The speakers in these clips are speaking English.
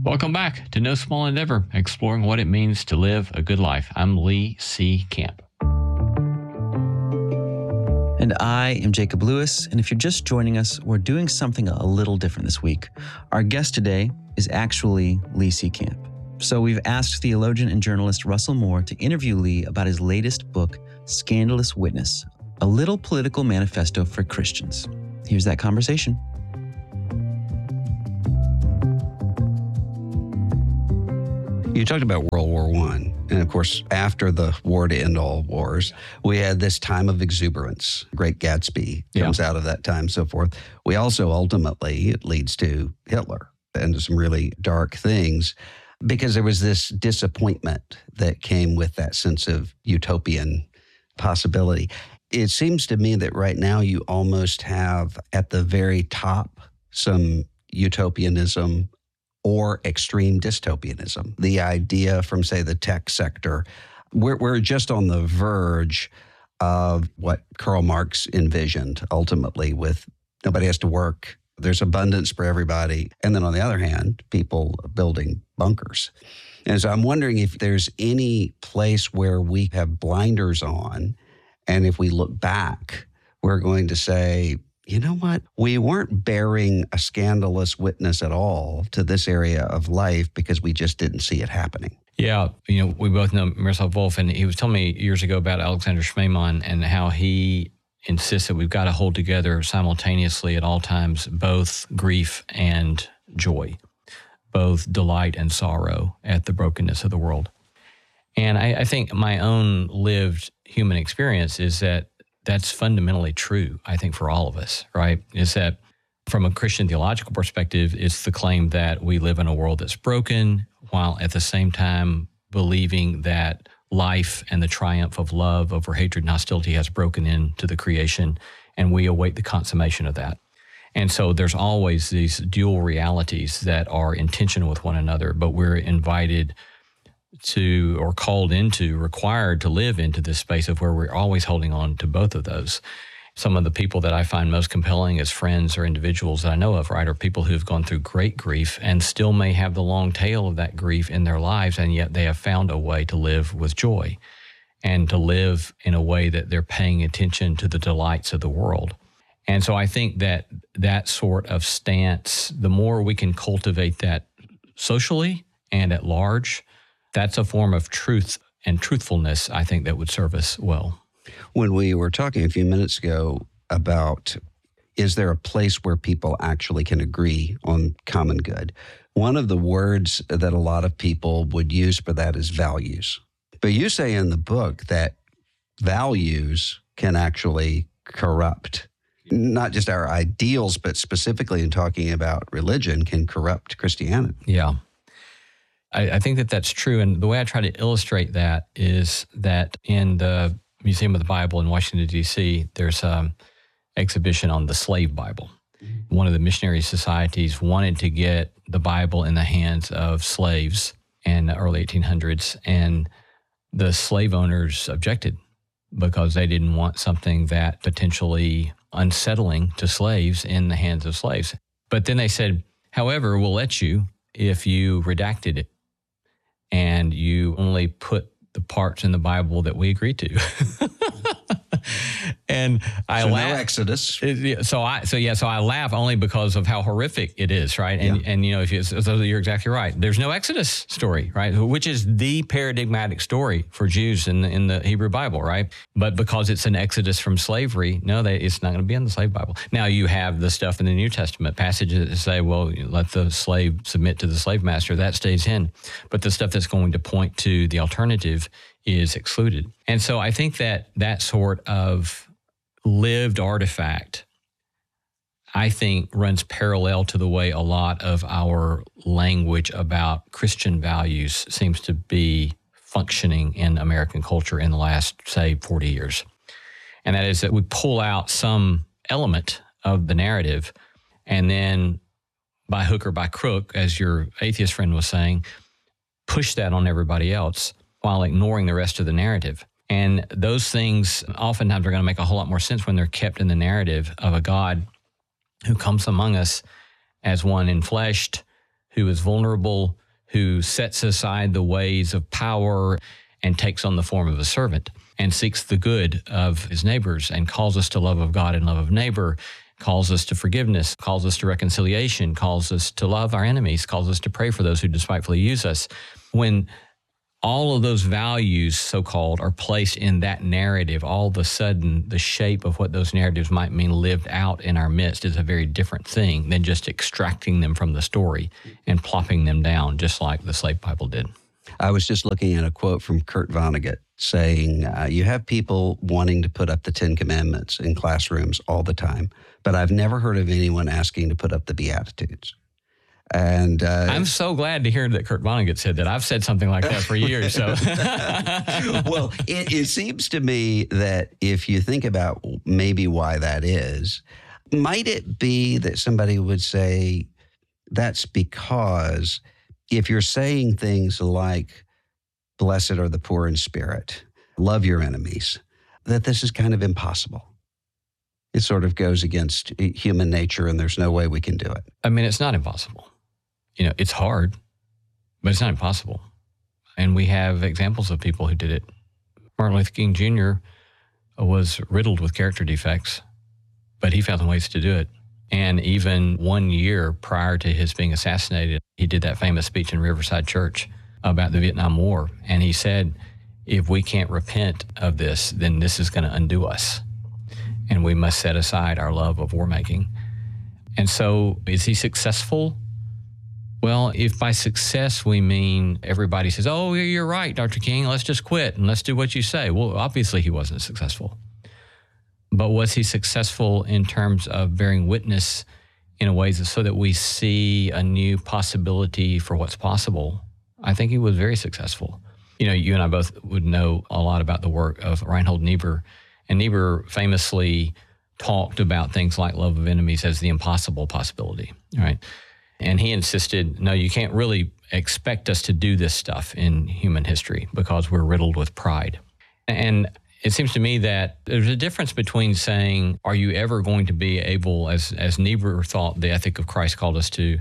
Welcome back to No Small Endeavor, exploring what it means to live a good life. I'm Lee C. Camp. And I am Jacob Lewis. And if you're just joining us, we're doing something a little different this week. Our guest today is actually Lee C. Camp. So we've asked theologian and journalist Russell Moore to interview Lee about his latest book, Scandalous Witness, a little political manifesto for Christians. Here's that conversation. You talked about World War I. And of course, after the war to end all wars, we had this time of exuberance. Great Gatsby comes out of that time, so forth. We also ultimately, it leads to Hitler and to some really dark things because there was this disappointment that came with that sense of utopian possibility. It seems to me that right now you almost have at the very top some utopianism or extreme dystopianism. The idea from, say, the tech sector, we're just on the verge of what Karl Marx envisioned ultimately with nobody has to work, there's abundance for everybody. And then on the other hand, people building bunkers. And so I'm wondering if there's any place where we have blinders on, and if we look back, we're going to say, you know what? We weren't bearing a scandalous witness at all to this area of life because we just didn't see it happening. Yeah, we both know Miroslav Volf, and he was telling me years ago about Alexander Schmemann and how he insists that we've got to hold together simultaneously at all times, both grief and joy, both delight and sorrow at the brokenness of the world. And I think my own lived human experience is that that's fundamentally true, I think, for all of us, right? Is that from a Christian theological perspective, it's the claim that we live in a world that's broken, while at the same time believing that life and the triumph of love over hatred and hostility has broken into the creation, and we await the consummation of that. And so there's always these dual realities that are in tension with one another, but we're invited to, or called into, required to live into this space of where we're always holding on to both of those. Some of the people that I find most compelling as friends or individuals that I know of, right, are people who've gone through great grief and still may have the long tail of that grief in their lives, and yet they have found a way to live with joy and to live in a way that they're paying attention to the delights of the world. And so I think that that sort of stance, the more we can cultivate that socially and at large, that's a form of truth and truthfulness, I think, that would serve us well. When we were talking a few minutes ago about, is there a place where people actually can agree on common good? One of the words that a lot of people would use for that is values. But you say in the book that values can actually corrupt not just our ideals, but specifically in talking about religion, can corrupt Christianity. Yeah. I think that that's true. And the way I try to illustrate that is that in the Museum of the Bible in Washington, D.C., there's an exhibition on the slave Bible. One of the missionary societies wanted to get the Bible in the hands of slaves in the early 1800s, and the slave owners objected because they didn't want something that potentially unsettling to slaves in the hands of slaves. But then they said, however, we'll let you if you redacted it and you only put the parts in the Bible that we agreed to. And I laugh. No Exodus. So I laugh only because of how horrific it is, right? And you know, you're exactly right. There's no Exodus story, right? Which is the paradigmatic story for Jews in the Hebrew Bible, right? But because it's an Exodus from slavery, it's not going to be in the slave Bible. Now you have the stuff in the New Testament passages that say, well, let the slave submit to the slave master. That stays in. But the stuff that's going to point to the alternative is excluded. And so I think that sort of lived artifact, I think, runs parallel to the way a lot of our language about Christian values seems to be functioning in American culture in the last, say, 40 years. And that is that we pull out some element of the narrative and then by hook or by crook, as your atheist friend was saying, push that on everybody else while ignoring the rest of the narrative. And those things oftentimes are going to make a whole lot more sense when they're kept in the narrative of a God who comes among us as one enfleshed, who is vulnerable, who sets aside the ways of power and takes on the form of a servant and seeks the good of his neighbors and calls us to love of God and love of neighbor, calls us to forgiveness, calls us to reconciliation, calls us to love our enemies, calls us to pray for those who despitefully use us. When all of those values, so-called, are placed in that narrative, all of a sudden the shape of what those narratives might mean lived out in our midst is a very different thing than just extracting them from the story and plopping them down, just like the slave Bible did. I was just looking at a quote from Kurt Vonnegut saying, you have people wanting to put up the 10 Commandments in classrooms all the time, but I've never heard of anyone asking to put up the Beatitudes. And I'm so glad to hear that Kurt Vonnegut said that. I've said something like that for years. So, well, it seems to me that if you think about maybe why that is, might it be that somebody would say that's because if you're saying things like, blessed are the poor in spirit, love your enemies, that this is kind of impossible. It sort of goes against human nature and there's no way we can do it. I mean, it's not impossible. It's hard, but it's not impossible. And we have examples of people who did it. Martin Luther King Jr. was riddled with character defects, but he found ways to do it. And even 1 year prior to his being assassinated, he did that famous speech in Riverside Church about the Vietnam War. And he said, if we can't repent of this, then this is going to undo us. And we must set aside our love of war making. And so is he successful? Well, if by success we mean everybody says, oh, you're right, Dr. King, let's just quit and let's do what you say. Well, obviously he wasn't successful. But was he successful in terms of bearing witness in a way so that we see a new possibility for what's possible? I think he was very successful. You and I both would know a lot about the work of Reinhold Niebuhr. And Niebuhr famously talked about things like love of enemies as the impossible possibility, right? And he insisted, no, you can't really expect us to do this stuff in human history because we're riddled with pride. And it seems to me that there's a difference between saying, are you ever going to be able, as Niebuhr thought the ethic of Christ called us to,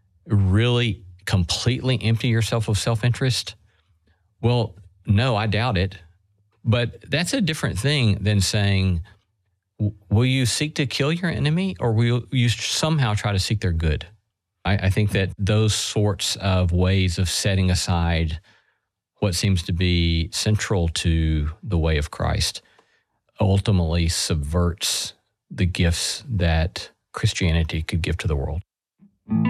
really completely empty yourself of self-interest? Well, no, I doubt it. But that's a different thing than saying, will you seek to kill your enemy or will you somehow try to seek their good? I think that those sorts of ways of setting aside what seems to be central to the way of Christ ultimately subverts the gifts that Christianity could give to the world.